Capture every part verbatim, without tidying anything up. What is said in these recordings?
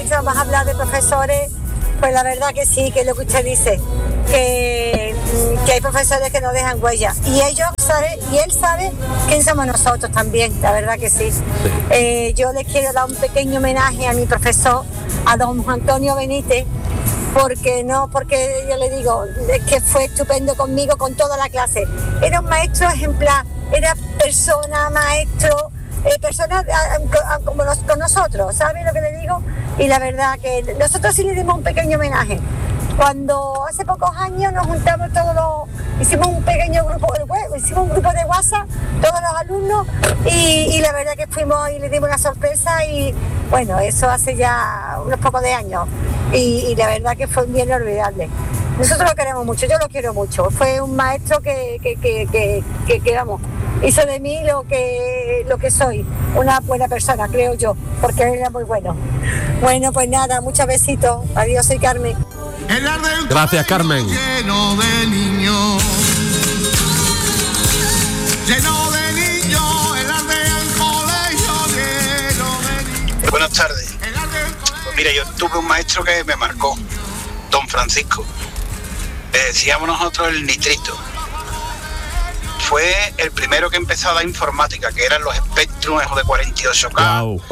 hoy vamos a hablar de profesores, pues la verdad que sí, que es lo que usted dice, que, que hay profesores que no dejan huella. Y ellos saben, y él sabe quién somos nosotros también, la verdad que sí. Eh, yo les quiero dar un pequeño homenaje a mi profesor, a don Antonio Benítez, porque no, porque yo le digo, es que fue estupendo conmigo, con toda la clase. Era un maestro ejemplar, era persona, maestro, eh, persona eh, como nos, con nosotros, ¿sabes lo que le digo? Y la verdad que nosotros sí le dimos un pequeño homenaje. Cuando hace pocos años nos juntamos todos los, hicimos un pequeño grupo, hicimos un grupo de WhatsApp, todos los alumnos, y, y la verdad que fuimos y le dimos una sorpresa, y bueno, eso hace ya unos pocos de años, y, y la verdad que fue bien inolvidable. Nosotros lo queremos mucho, yo lo quiero mucho, fue un maestro que, que, que, que, que, que vamos, hizo de mí lo que, lo que soy, una buena persona, creo yo, porque él era muy bueno. Bueno, pues nada, muchos besitos, adiós, soy Carmen. Gracias, Carmen. Lleno de niños, lleno de niños, el arte del colegio lleno de niños. Buenas tardes. Pues mira, yo tuve un maestro que me marcó, don Francisco. Le decíamos nosotros el nitrito. Fue el primero que empezó a dar informática, que eran los Spectrum de cuarenta y ocho K, wow.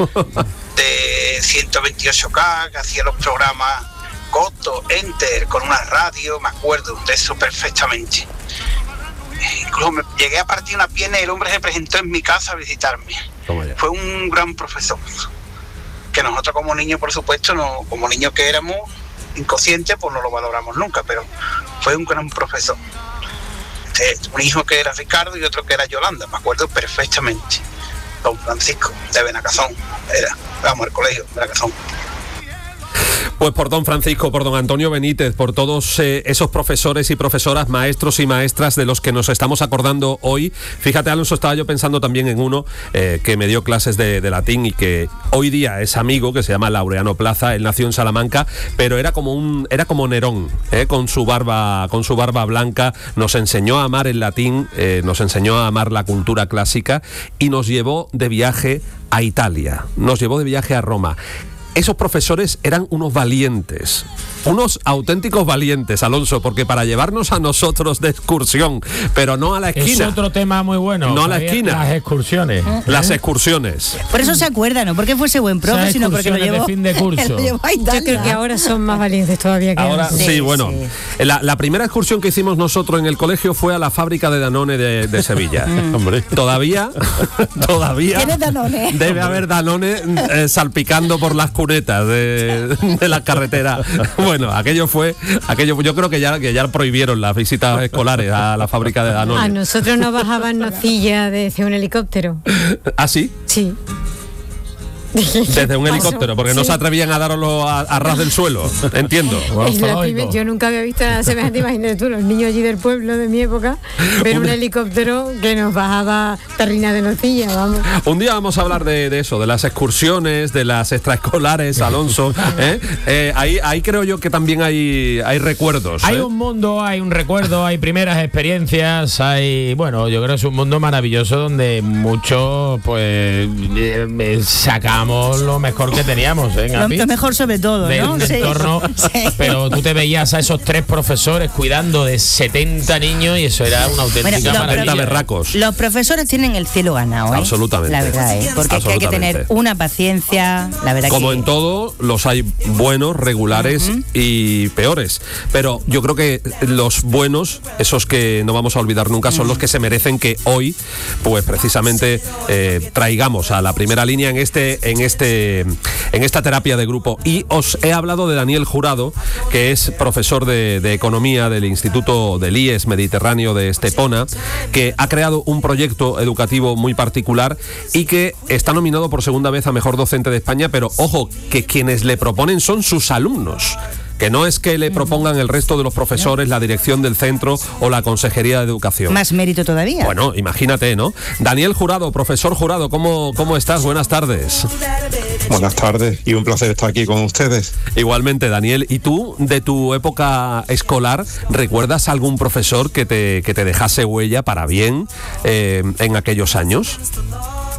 de ciento veintiocho K, que hacía los programas Coto, Enter, con una radio, me acuerdo de eso perfectamente. Incluso me llegué a partir una pierna y el hombre se presentó en mi casa a visitarme. Fue un gran profesor, que nosotros como niños, por supuesto, no, como niños que éramos inconscientes, pues no lo valoramos nunca, pero fue un gran profesor. Este, un hijo que era Ricardo y otro que era Yolanda, me acuerdo perfectamente. Don Francisco, de Benacazón, era, vamos al colegio, Benacazón. Pues por don Francisco, por don Antonio Benítez, por todos eh, esos profesores y profesoras, maestros y maestras de los que nos estamos acordando hoy. Fíjate, Alonso, estaba yo pensando también en uno eh, que me dio clases de, de latín y que hoy día es amigo, que se llama Laureano Plaza. Él nació en Salamanca, pero era como un era como Nerón, eh, con su barba con su barba blanca. Nos enseñó a amar el latín, eh, nos enseñó a amar la cultura clásica y nos llevó de viaje a Italia, nos llevó de viaje a Roma. Esos profesores eran unos valientes, unos auténticos valientes, Alonso, porque para llevarnos a nosotros de excursión, pero no a la esquina. Es otro tema muy bueno. No a la esquina. Las excursiones. ¿Eh? Las excursiones. Por eso se acuerda, no porque fuese buen profe, sino porque lo llevó, de fin de curso. Lo llevó a Italia. Yo creo que ahora son más valientes todavía que ahora. antes. Sí, Sí, bueno. sí. La, la primera excursión que hicimos nosotros en el colegio fue a la fábrica de Danone de, de Sevilla. Hombre. Todavía, todavía. ¿Tienes Danone? Debe haber Danone eh, salpicando por las cunetas de De, de la carretera. Bueno, aquello fue, aquello yo creo que ya que ya prohibieron las visitas escolares a la fábrica de Danone. A nosotros nos bajaban nocilla desde un helicóptero. ¿Ah, sí? Sí. Desde un helicóptero, porque sí. No se atrevían a darlo a, a ras del suelo, entiendo. Primer, yo nunca había visto nada semejante, imagínate tú, los niños allí del pueblo de mi época, ver un helicóptero que nos bajaba terrina de nocilla, vamos. Un día vamos a hablar de, de eso, de las excursiones, de las extraescolares, Alonso. ¿eh? Eh, ahí, ahí creo yo que también hay, hay recuerdos. Hay ¿eh? un mundo, hay un recuerdo, hay primeras experiencias, hay, bueno, yo creo que es un mundo maravilloso donde muchos, pues, eh, sacamos lo mejor que teníamos, ¿eh? Lo, lo mejor sobre todo, de, ¿no? De sí. entorno, sí. Pero tú te veías a esos tres profesores cuidando de setenta niños y eso era una auténtica bueno, maravilla. Berracos. Los profesores tienen el cielo ganado, ¿eh? Absolutamente. La verdad, ¿eh? Porque es que hay que tener una paciencia, la verdad. Como que... en todo, los hay buenos, regulares uh-huh. y peores. Pero yo creo que los buenos, esos que no vamos a olvidar nunca, son uh-huh. los que se merecen que hoy, pues precisamente, eh, traigamos a la primera línea en este en este en esta terapia de grupo. Y os he hablado de Daniel Jurado, que es profesor de, de economía del Instituto del I E S Mediterráneo de Estepona, que ha creado un proyecto educativo muy particular y que está nominado por segunda vez a Mejor Docente de España, pero ojo, que quienes le proponen son sus alumnos. Que no es que le propongan el resto de los profesores, la dirección del centro o la Consejería de Educación. Más mérito todavía. Bueno, imagínate, ¿no? Daniel Jurado, profesor Jurado, ¿cómo, cómo estás? Buenas tardes. Buenas tardes y un placer estar aquí con ustedes. Igualmente, Daniel. ¿Y tú, de tu época escolar, recuerdas algún profesor que te, que te dejase huella para bien eh, en aquellos años?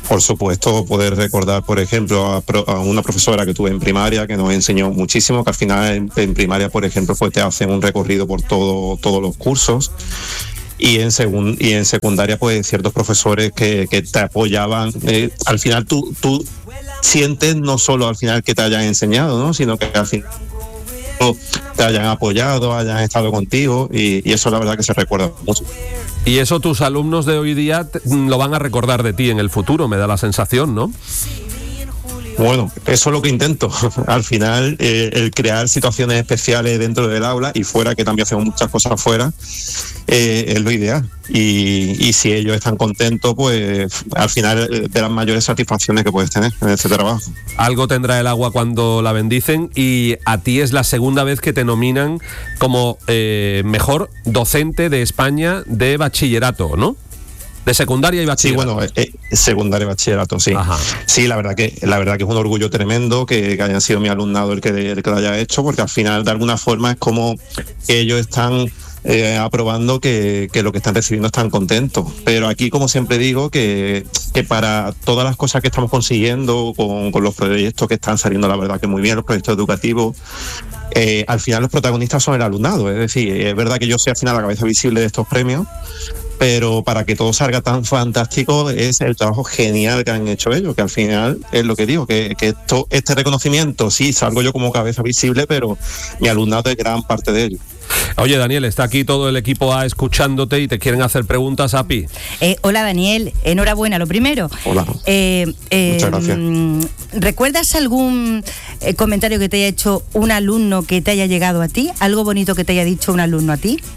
Por supuesto, poder recordar, por ejemplo, a, pro, a una profesora que tuve en primaria que nos enseñó muchísimo, que al final en, en primaria, por ejemplo, pues te hacen un recorrido por todo, todos los cursos. Y en, segun, y en secundaria, pues ciertos profesores que, que te apoyaban. Eh, al final tú, tú sientes no solo al final que te hayan enseñado, ¿no? Sino que al final te hayan apoyado, hayan estado contigo, y, y eso la verdad que se recuerda mucho. Y eso tus alumnos de hoy día te, lo van a recordar de ti en el futuro, me da la sensación, ¿no? Bueno, eso es lo que intento. Al final, eh, el crear situaciones especiales dentro del aula y fuera, que también hacemos muchas cosas fuera, eh, es lo ideal. Y, y si ellos están contentos, pues al final eh, de las mayores satisfacciones que puedes tener en este trabajo. Algo tendrá el agua cuando la bendicen, y a ti es la segunda vez que te nominan como eh, mejor docente de España de bachillerato, ¿no? De secundaria y bachillerato. Sí, bueno, eh, secundaria y bachillerato, sí. Ajá. Sí, la verdad que la verdad que es un orgullo tremendo que, que hayan sido mi alumnado el que, el que lo haya hecho, porque al final de alguna forma es como que ellos están eh, aprobando que, que lo que están recibiendo están contentos. Pero aquí, como siempre digo, que, que para todas las cosas que estamos consiguiendo con, con los proyectos que están saliendo, la verdad que muy bien, los proyectos educativos, eh, al final los protagonistas son el alumnado. Es decir, es verdad que yo soy al final la cabeza visible de estos premios, pero para que todo salga tan fantástico es el trabajo genial que han hecho ellos, que al final es lo que digo, que, que esto, este reconocimiento, sí, salgo yo como cabeza visible, pero mi alumnado es gran parte de ello. Oye, Daniel, está aquí todo el equipo A escuchándote y te quieren hacer preguntas, Api. Eh, hola, Daniel, enhorabuena, lo primero. Hola. Eh, eh, Muchas gracias. ¿Recuerdas algún eh, comentario que te haya hecho un alumno que te haya llegado a ti? ¿Algo bonito que te haya dicho un alumno a ti?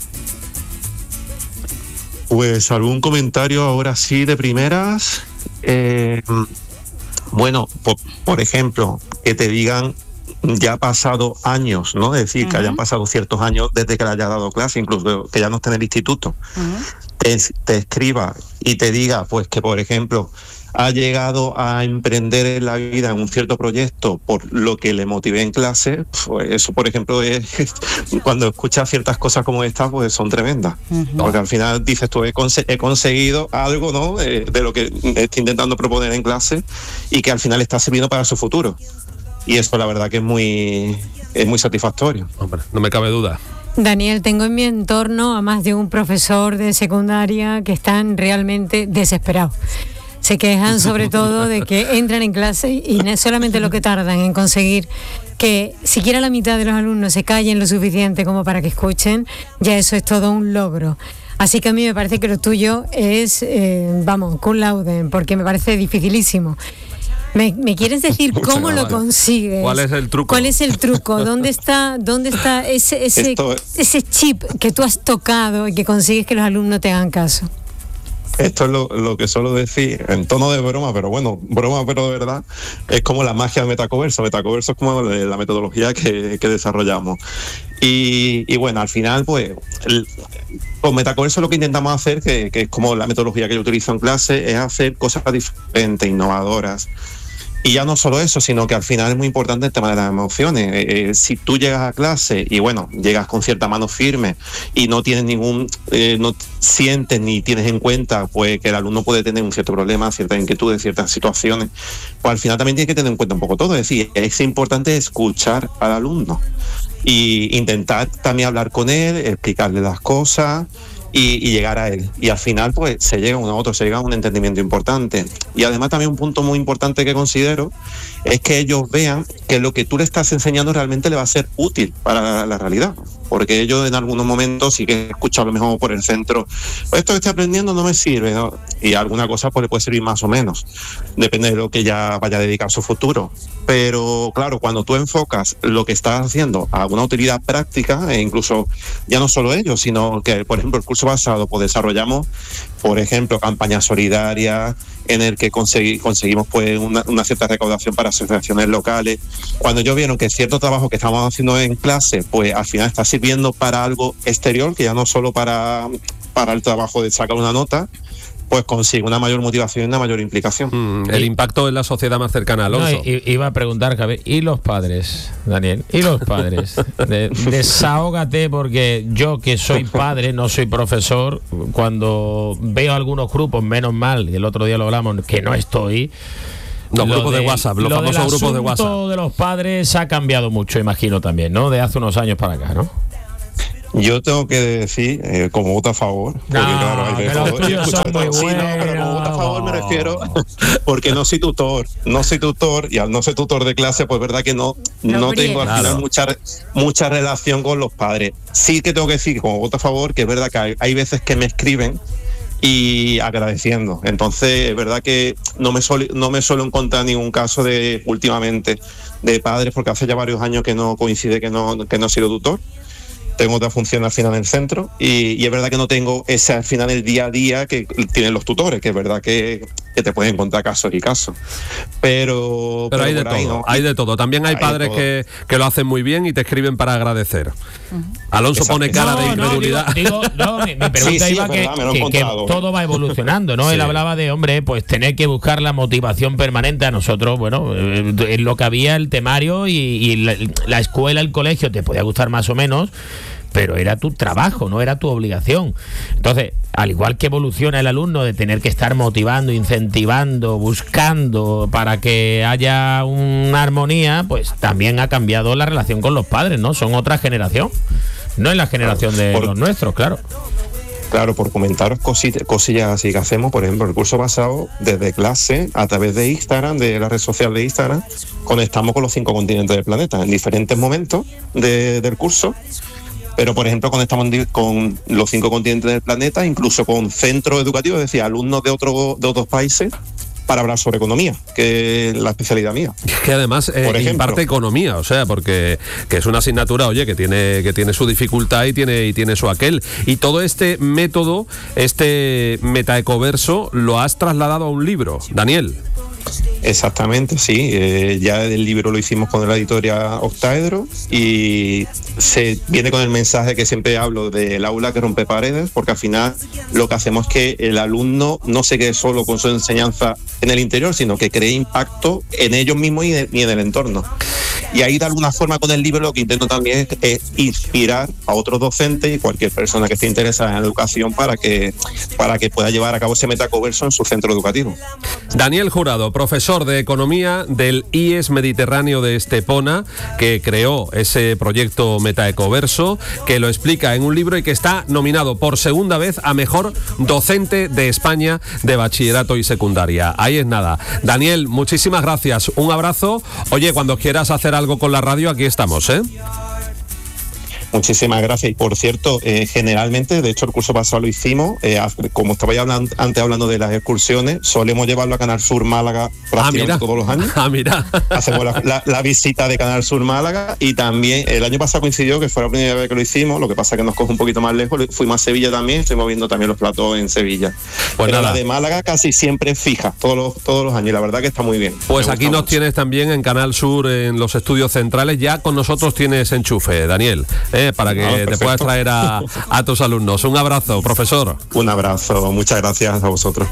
Pues algún comentario ahora sí de primeras. Eh, bueno, por, por ejemplo, que te digan, ya ha pasado años, ¿no? Es decir, uh-huh. que hayan pasado ciertos años desde que le haya dado clase, incluso que ya no esté en el instituto. Uh-huh. Te, te escriba y te diga, pues que por ejemplo, ha llegado a emprender en la vida en un cierto proyecto por lo que le motivé en clase, pues eso, por ejemplo, es cuando escuchas ciertas cosas como estas, pues son tremendas. Uh-huh. Porque al final dices tú, he, conse- he conseguido algo, ¿no? Eh, de lo que estoy intentando proponer en clase y que al final está sirviendo para su futuro. Y eso la verdad que es muy, es muy satisfactorio. Hombre, no me cabe duda. Daniel, tengo en mi entorno a más de un profesor de secundaria que están realmente desesperados. Se quejan sobre todo de que entran en clase y no es solamente lo que tardan en conseguir que siquiera la mitad de los alumnos se callen lo suficiente como para que escuchen, ya eso es todo un logro. Así que a mí me parece que lo tuyo es, eh, vamos, cum laude, porque me parece dificilísimo. ¿Me, ¿Me quieres decir cómo lo consigues? ¿Cuál es el truco? ¿Cuál es el truco? ¿Dónde está, dónde está ese, ese, ese chip que tú has tocado y que consigues que los alumnos te hagan caso? Esto es lo, lo que suelo decir en tono de broma, pero bueno, broma pero de verdad, es como la magia del metacoverso. Metacoverso es como la metodología que, que desarrollamos. Y, y bueno, al final, pues, el, con Metacoverso lo que intentamos hacer, que, que es como la metodología que yo utilizo en clase, es hacer cosas diferentes, innovadoras. Y ya no solo eso, sino que al final es muy importante el tema de las emociones. Eh, eh, si tú llegas a clase y bueno, llegas con cierta mano firme y no tienes ningún, eh, no sientes ni tienes en cuenta pues que el alumno puede tener un cierto problema, ciertas inquietudes, ciertas situaciones, pues al final también tienes que tener en cuenta un poco todo. Es decir, es importante escuchar al alumno y intentar también hablar con él, explicarle las cosas. Y, y llegar a él. Y al final, pues, se llega uno a otro, se llega a un entendimiento importante. Y además también un punto muy importante que considero es que ellos vean que lo que tú le estás enseñando realmente le va a ser útil para la, la realidad. Porque ellos en algunos momentos sí que escuchan a lo mejor por el centro, pues esto que estoy aprendiendo no me sirve, ¿no? Y alguna cosa pues le puede servir más o menos. Depende de lo que ya vaya a dedicar su futuro. Pero claro, cuando tú enfocas lo que estás haciendo a una utilidad práctica, e incluso ya no solo ellos, sino que, por ejemplo, el curso pasado pues desarrollamos, por ejemplo, campañas solidarias en el que consegui, conseguimos pues una, una cierta recaudación para asociaciones locales. Cuando ellos vieron que cierto trabajo que estábamos haciendo en clase, pues al final está sirviendo para algo exterior, que ya no solo para, para el trabajo de sacar una nota, pues consigue una mayor motivación y una mayor implicación. Mm, el impacto en la sociedad más cercana, Alonso. No, i- iba a preguntar, Javier, ¿y los padres, Daniel? ¿Y los padres? De- desahógate, porque yo que soy padre, no soy profesor, cuando veo algunos grupos, menos mal, y el otro día lo hablamos, que no estoy... Los lo grupos de del- WhatsApp, los lo famosos del grupos de asunto WhatsApp. de los padres ha cambiado mucho, imagino también, ¿no? De hace unos años para acá, ¿no? Yo tengo que decir, eh, como voto a favor, porque No, claro, hay de que los todo. tuyos Escucho son de todo. muy Sí, no, pero como voto a favor me refiero, porque no soy tutor, no soy tutor, y al no ser tutor de clase, pues verdad que no, No no tengo al Claro. final mucha, re- mucha relación con los padres. Sí que tengo que decir, como voto a favor, que es verdad que hay, hay veces que me escriben y agradeciendo. Entonces, es verdad que no me, suelo, no me suelo encontrar ningún caso de últimamente de padres, porque hace ya varios años que no coincide que no, que no he sido tutor. Tengo otra función al final en el centro y, y es verdad que no tengo ese al final el día a día que tienen los tutores, que es verdad que, que te pueden encontrar casos y casos. Pero, Pero hay de por ahí todo, no. hay de todo. También hay Hay de padres todo. que, que lo hacen muy bien y te escriben para agradecer. Alonso Exacto. pone cara de No, no, incredulidad. digo, digo, no, mi, mi pregunta Sí, sí, iba es que, verdad, me lo he que- que encontrado. todo va evolucionando, ¿no? Sí. Él hablaba de, hombre, pues tener que buscar la motivación permanente. A nosotros, bueno, eh, en lo que había el temario y, y la, la escuela, el colegio, te podía gustar más o menos, pero era tu trabajo, no era tu obligación. Entonces, al igual que evoluciona el alumno de tener que estar motivando, incentivando, buscando para que haya una armonía, pues también ha cambiado la relación con los padres, ¿no? Son otra generación. No es la generación de Por- los nuestros, claro. Claro, por comentaros cosillas, cosillas así que hacemos, por ejemplo, el curso pasado, desde clase, a través de Instagram, de la red social de Instagram, conectamos con los cinco continentes del planeta en diferentes momentos de- del curso. Pero, por ejemplo, conectamos en di- con los cinco continentes del planeta, incluso con centros educativos, es decir, alumnos de, otro, de otros países, para hablar sobre economía, que es la especialidad mía. Que además eh, Por ejemplo. imparte economía, o sea, porque que es una asignatura, oye, que tiene que tiene su dificultad y tiene y tiene su aquel. Y todo este método, este metaecoverso, lo has trasladado a un libro, Daniel. Exactamente, sí. Eh, ya el libro lo hicimos con la editorial Octaedro y se viene con el mensaje que siempre hablo del aula que rompe paredes, porque al final lo que hacemos es que el alumno no se quede solo con su enseñanza en el interior, sino que cree impacto en ellos mismos y, de- y en el entorno. Y ahí de alguna forma con el libro lo que intento también es, es inspirar a otros docentes y cualquier persona que esté interesada en la educación para que, para que pueda llevar a cabo ese metacoverso en su centro educativo. Daniel Jurado, profesor de Economía del I E S Mediterráneo de Estepona, que creó ese proyecto Metaecoverso, que lo explica en un libro y que está nominado por segunda vez a Mejor Docente de España de Bachillerato y Secundaria. Ahí es nada. Daniel, muchísimas gracias. Un abrazo. Oye, cuando quieras hacer algo con la radio, aquí estamos, ¿eh? Muchísimas gracias. Y por cierto, eh, generalmente, de hecho el curso pasado lo hicimos, eh, como estaba ya hablando, antes hablando de las excursiones, solemos llevarlo a Canal Sur Málaga prácticamente mira. todos los años. Ah, mira. Hacemos la, la- la visita de Canal Sur Málaga y también el año pasado coincidió que fue la primera vez que lo hicimos, lo que pasa que nos coge un poquito más lejos, fuimos a Sevilla también, estuvimos viendo también los platos en Sevilla. Pues Pero nada. la de Málaga casi siempre es fija, todos los, todos los años, y la verdad que está muy bien. Pues Me aquí gusta nos mucho. tienes también en Canal Sur, en los estudios centrales. Ya con nosotros tienes enchufe, Daniel, ¿eh? Para que Ah, te perfecto. puedas traer a, a tus alumnos. Un abrazo, profesor. Un abrazo, muchas gracias a vosotros.